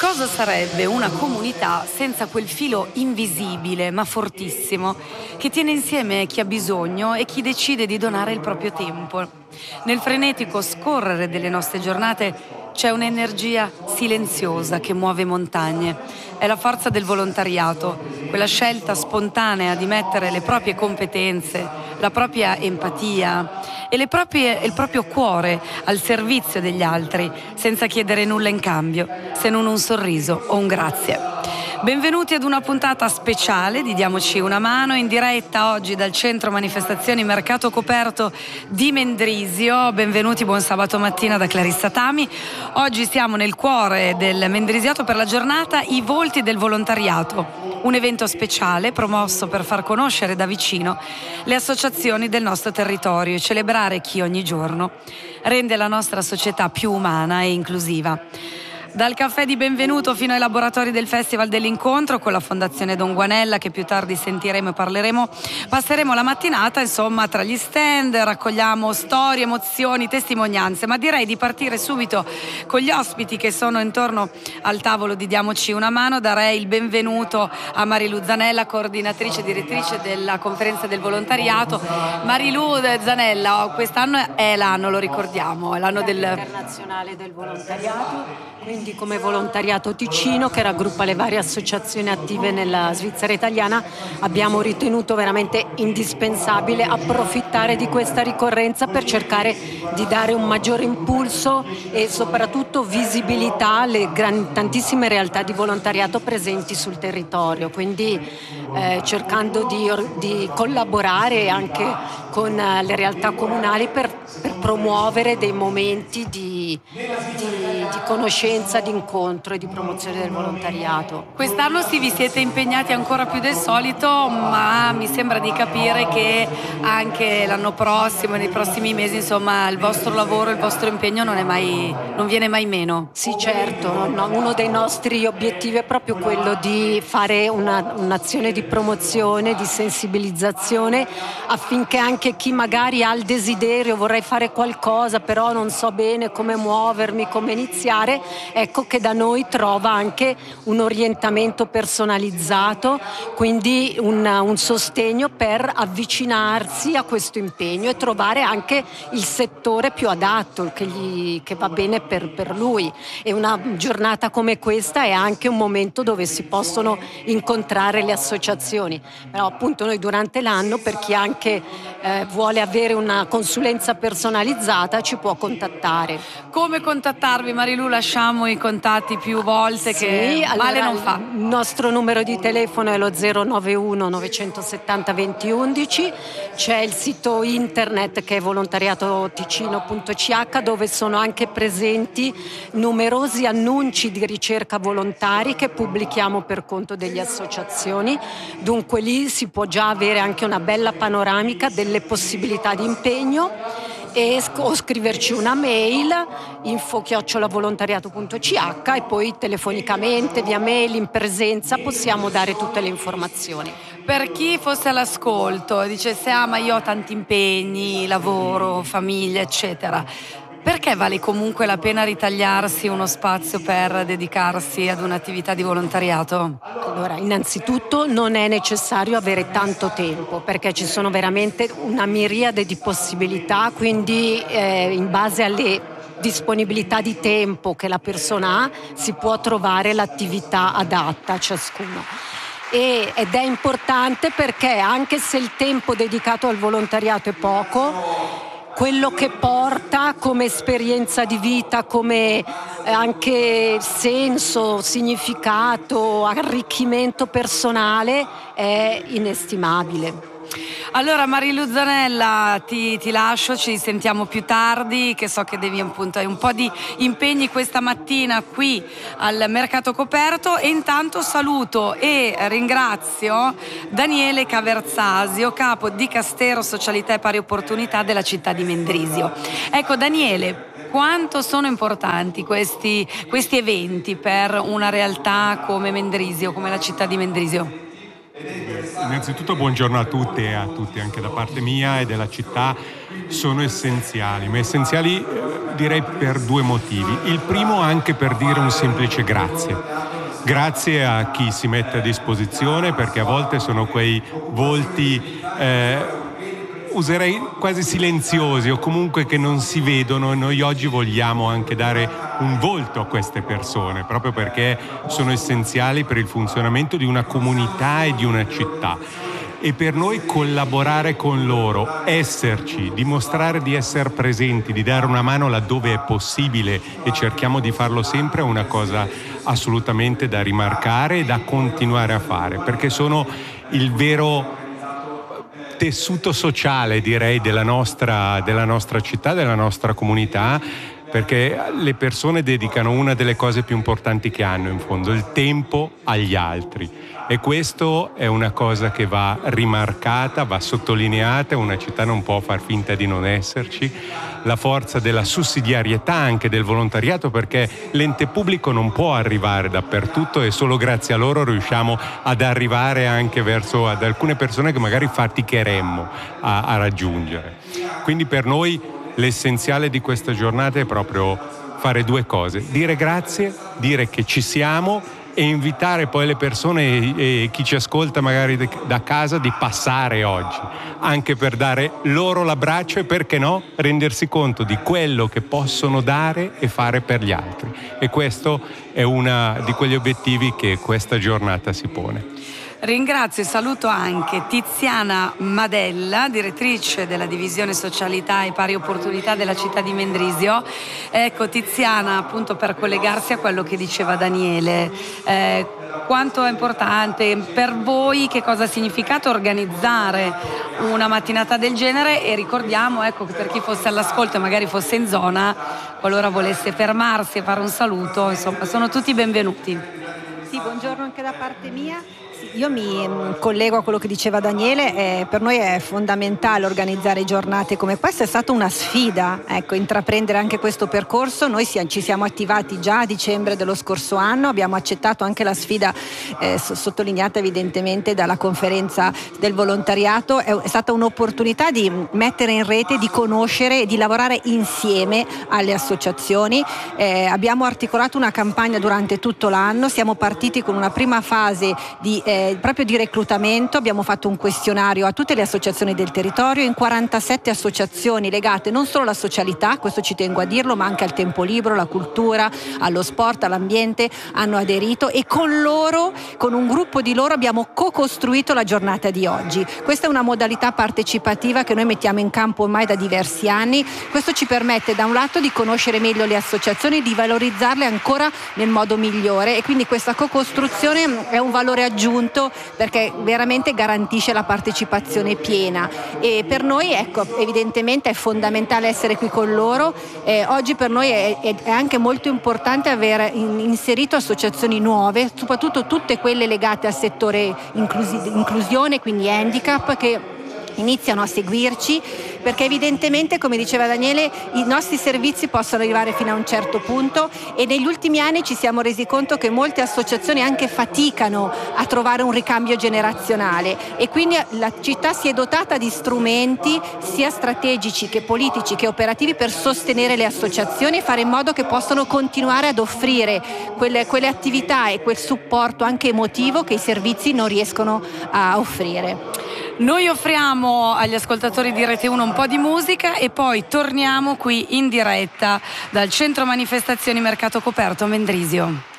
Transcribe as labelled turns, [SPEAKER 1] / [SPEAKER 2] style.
[SPEAKER 1] Cosa sarebbe una comunità senza quel filo invisibile ma fortissimo che tiene insieme chi ha bisogno e chi decide di donare il proprio tempo? Nel frenetico scorrere delle nostre giornate c'è un'energia silenziosa che muove montagne. È la forza del volontariato, quella scelta spontanea di mettere le proprie competenze, la propria empatia e il proprio cuore al servizio degli altri, senza chiedere nulla in cambio, se non un sorriso o un grazie. Benvenuti ad una puntata speciale di Diamoci una mano, in diretta oggi dal centro manifestazioni Mercato Coperto di Mendrisio. Benvenuti, buon sabato mattina da Clarissa Tami. Oggi siamo nel cuore del Mendrisiato per la giornata I Volti del Volontariato, un evento speciale promosso per far conoscere da vicino le associazioni del nostro territorio e celebrare chi ogni giorno rende la nostra società più umana e inclusiva. Dal caffè di benvenuto fino ai laboratori del Festival dell'Incontro con la Fondazione Don Guanella, che più tardi sentiremo e parleremo, passeremo la mattinata insomma tra gli stand, raccogliamo storie, emozioni, testimonianze, ma direi di partire subito con gli ospiti che sono intorno al tavolo di Diamoci una mano. Darei il benvenuto a Marilu Zanella, coordinatrice e direttrice della conferenza del volontariato. Marilu Zanella, quest'anno è l'anno, lo ricordiamo, è l'anno
[SPEAKER 2] internazionale del volontariato. Quindi come Volontariato Ticino, che raggruppa le varie associazioni attive nella Svizzera italiana, abbiamo ritenuto veramente indispensabile approfittare di questa ricorrenza per cercare di dare un maggiore impulso e soprattutto visibilità alle tantissime realtà di volontariato presenti sul territorio, quindi cercando di collaborare anche con le realtà comunali per promuovere dei momenti di conoscenza, di incontro e di promozione del volontariato.
[SPEAKER 1] Quest'anno sì, vi siete impegnati ancora più del solito, ma mi sembra di capire che anche l'anno prossimo, nei prossimi mesi, insomma, il vostro lavoro, il vostro impegno non viene mai meno.
[SPEAKER 2] Sì, certo, uno dei nostri obiettivi è proprio quello di fare un'azione di promozione, di sensibilizzazione, affinché anche chi magari ha il desiderio, vorrei fare qualcosa, però non so bene come muovermi, come iniziare, ecco che da noi trova anche un orientamento personalizzato, quindi un sostegno per avvicinarsi a questo impegno e trovare anche il settore più adatto, che va bene per lui. E una giornata come questa è anche un momento dove si possono incontrare le associazioni. Però appunto noi durante l'anno, per chi anche vuole avere una consulenza personalizzata, ci può contattare.
[SPEAKER 1] Come contattarvi, Marilu? Lasciamo i contatti più volte,
[SPEAKER 2] sì,
[SPEAKER 1] che
[SPEAKER 2] allora,
[SPEAKER 1] male non fa.
[SPEAKER 2] Il nostro numero di telefono è lo 091 970 2011, c'è il sito internet che è volontariatoticino.ch, dove sono anche presenti numerosi annunci di ricerca volontari che pubblichiamo per conto delle associazioni. Dunque lì si può già avere anche una bella panoramica delle possibilità di impegno o scriverci una mail info@volontariato.ch e poi telefonicamente, via mail, in presenza possiamo dare tutte le informazioni.
[SPEAKER 1] Per chi fosse all'ascolto e dicesse ma io ho tanti impegni, lavoro, famiglia, eccetera, perché vale comunque la pena ritagliarsi uno spazio per dedicarsi ad un'attività di volontariato?
[SPEAKER 2] Allora, innanzitutto non è necessario avere tanto tempo, perché ci sono veramente una miriade di possibilità, quindi in base alle disponibilità di tempo che la persona ha si può trovare l'attività adatta a ciascuno. Ed è importante perché anche se il tempo dedicato al volontariato è poco, quello che porta come esperienza di vita, come anche senso, significato, arricchimento personale è inestimabile.
[SPEAKER 1] Allora Marilu Zanella, ti lascio, ci sentiamo più tardi, che so che devi appunto hai un po' di impegni questa mattina qui al Mercato Coperto, e intanto saluto e ringrazio Daniele Caverzasio, capo Dicastero Socialità e Pari Opportunità della città di Mendrisio. Ecco Daniele, quanto sono importanti questi eventi per una realtà come Mendrisio, come la città di Mendrisio?
[SPEAKER 3] Innanzitutto buongiorno a tutte e a tutti, anche da parte mia e della città. Sono essenziali, ma essenziali direi per due motivi. Il primo anche per dire un semplice grazie. Grazie a chi si mette a disposizione, perché a volte sono quei volti userei quasi silenziosi o comunque che non si vedono, e noi oggi vogliamo anche dare un volto a queste persone, proprio perché sono essenziali per il funzionamento di una comunità e di una città. E per noi collaborare con loro, esserci, dimostrare di essere presenti, di dare una mano laddove è possibile, e cerchiamo di farlo sempre, è una cosa assolutamente da rimarcare e da continuare a fare, perché sono il vero tessuto sociale, direi, della nostra città, della nostra comunità, perché le persone dedicano una delle cose più importanti che hanno, in fondo, il tempo agli altri. E questo è una cosa che va rimarcata, va sottolineata. Una città non può far finta di non esserci. La forza della sussidiarietà, anche del volontariato, perché l'ente pubblico non può arrivare dappertutto e solo grazie a loro riusciamo ad arrivare anche verso ad alcune persone che magari faticheremmo a raggiungere. Quindi per noi l'essenziale di questa giornata è proprio fare due cose: dire grazie, dire che ci siamo, e invitare poi le persone e chi ci ascolta magari da casa di passare oggi, anche per dare loro l'abbraccio e, perché no, rendersi conto di quello che possono dare e fare per gli altri. E questo è uno di quegli obiettivi che questa giornata si pone.
[SPEAKER 1] Ringrazio e saluto anche Tiziana Madella, direttrice della divisione socialità e pari opportunità della città di Mendrisio. Ecco, Tiziana, appunto per collegarsi a quello che diceva Daniele, quanto è importante per voi, che cosa ha significato organizzare una mattinata del genere, e ricordiamo, ecco, che per chi fosse all'ascolto e magari fosse in zona, qualora volesse fermarsi e fare un saluto, insomma, sono tutti benvenuti.
[SPEAKER 4] Sì, buongiorno anche da parte mia. Io mi collego a quello che diceva Daniele. Per noi è fondamentale organizzare giornate come questa, è stata una sfida, ecco, intraprendere anche questo percorso. Noi ci siamo attivati già a dicembre dello scorso anno, abbiamo accettato anche la sfida sottolineata evidentemente dalla conferenza del volontariato. È stata un'opportunità di mettere in rete, di conoscere e di lavorare insieme alle associazioni. Abbiamo articolato una campagna durante tutto l'anno, siamo partiti con una prima fase proprio di reclutamento. Abbiamo fatto un questionario a tutte le associazioni del territorio, in 47 associazioni legate non solo alla socialità, questo ci tengo a dirlo, ma anche al tempo libero, alla cultura, allo sport, all'ambiente, hanno aderito, e con loro, con un gruppo di loro, abbiamo co-costruito la giornata di oggi. Questa è una modalità partecipativa che noi mettiamo in campo ormai da diversi anni. Questo ci permette da un lato di conoscere meglio le associazioni, di valorizzarle ancora nel modo migliore, e quindi questa co-costruzione è un valore aggiunto perché veramente garantisce la partecipazione piena. E per noi, ecco, evidentemente è fondamentale essere qui con loro. Oggi per noi è anche molto importante aver inserito associazioni nuove, soprattutto tutte quelle legate al settore inclusione, quindi handicap, che iniziano a seguirci, perché evidentemente, come diceva Daniele, i nostri servizi possono arrivare fino a un certo punto, e negli ultimi anni ci siamo resi conto che molte associazioni anche faticano a trovare un ricambio generazionale, e quindi la città si è dotata di strumenti sia strategici che politici che operativi per sostenere le associazioni e fare in modo che possano continuare ad offrire quelle attività e quel supporto anche emotivo che i servizi non riescono a offrire.
[SPEAKER 1] Noi offriamo agli ascoltatori di Rete 1 un po' di musica e poi torniamo qui in diretta dal centro manifestazioni Mercato Coperto a Mendrisio.